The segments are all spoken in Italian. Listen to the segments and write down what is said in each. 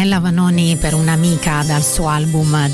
Ornella Vanoni per un'amica dal suo album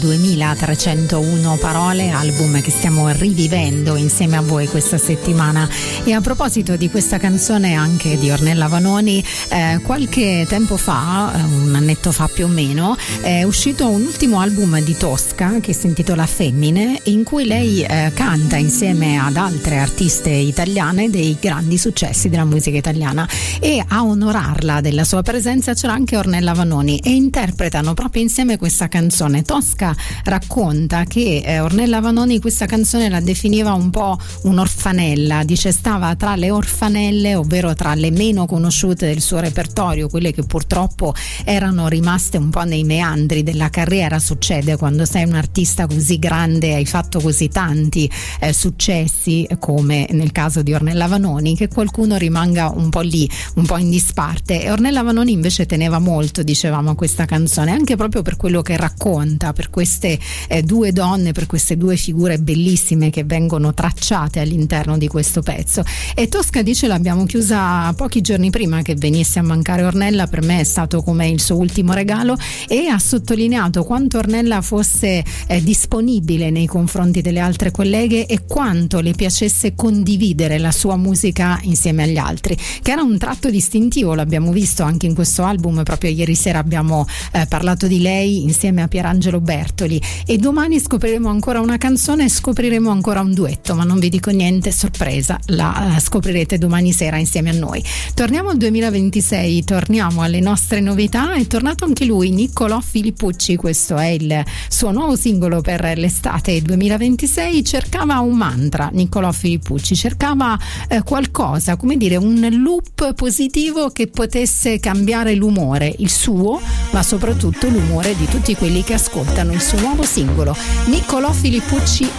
2301 parole, album che stiamo rivivendo insieme a voi questa settimana. E a proposito di questa canzone anche di Ornella Vanoni, qualche tempo fa, un annetto fa più o meno, è uscito un ultimo album di Tosca che si intitola Femmine, in cui lei canta insieme ad altre artiste italiane dei grandi successi della musica italiana, e a onorarla della sua presenza c'era anche Ornella Vanoni e interpretano proprio insieme questa canzone. Tosca racconta che Ornella Vanoni questa canzone la definiva un po' un'orfanella, dice stava tra le orfanelle, ovvero tra le meno conosciute del suo repertorio, quelle che purtroppo erano rimaste un po' nei meandri della carriera. Succede quando sei un artista così grande, hai fatto così tanti successi, come nel caso di Ornella Vanoni, che qualcuno rimanga un po' lì, un po' in disparte. E Ornella Vanoni invece teneva molto, dicevamo, a questa canzone, anche proprio per quello che racconta, per queste due donne, per queste due figure bellissime che vengono tracciate all'interno di questo pezzo. E Tosca dice: l'abbiamo chiusa pochi giorni prima che venisse a mancare Ornella, per me è stato come il suo ultimo regalo, e ha sottolineato quanto Ornella fosse disponibile nei confronti delle altre colleghe e quanto le piacesse condividere la sua musica insieme agli altri, che era un tratto distintivo. L'abbiamo visto anche in questo album, proprio ieri sera abbiamo parlato di lei insieme a Pierangelo Bertoli, e domani scopriremo ancora una canzone e scopriremo ancora un duetto, ma non vi dico niente, sorpresa, la scoprirete domani sera insieme a noi. Torniamo al 2026, torniamo alle nostre novità. È tornato anche lui, Niccolò Filippucci, questo è il suo nuovo singolo per l'estate 2026. Cercava un mantra, Niccolò Filippucci cercava qualcosa, come dire, un loop positivo che potesse cambiare l'umore, il suo, ma soprattutto l'umore di tutti quelli che ascoltano il suo nuovo singolo. Niccolò Filippucci,